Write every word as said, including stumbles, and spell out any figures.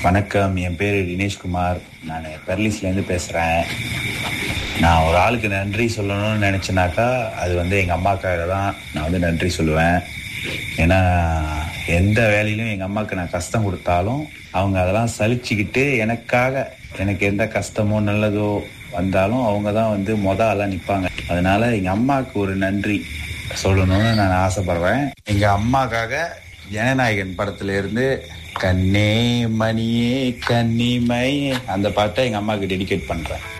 வணக்கம், என் பேரு தினேஷ்குமார். நான் பெர்லிஸ்லேருந்து பேசுகிறேன். நான் ஒரு ஆளுக்கு நன்றி சொல்லணும்னு நினச்சேனாக்கா அது வந்து எங்கள் அம்மாக்காக தான் நான் வந்து நன்றி சொல்லுவேன். ஏன்னா எந்த வேலையிலும் எங்கள் அம்மாவுக்கு நான் கஷ்டம் கொடுத்தாலும் அவங்க அதெல்லாம் சலிச்சுக்கிட்டு எனக்காக, எனக்கு எந்த கஷ்டமோ நல்லதோ வந்தாலும் அவங்க தான் வந்து மொத ஆளாக நிற்பாங்க. அதனால எங்கள் அம்மாவுக்கு ஒரு நன்றி சொல்லணும்னு நான் ஆசைப்படுறேன். எங்கள் அம்மாக்காக ஜனநாயகன் படத்துல இருந்து கண்ணே மணியே கன்னிமை அந்த பாட்டை எங்கள் அம்மாவுக்கு டெடிகேட் பண்ணுறேன்.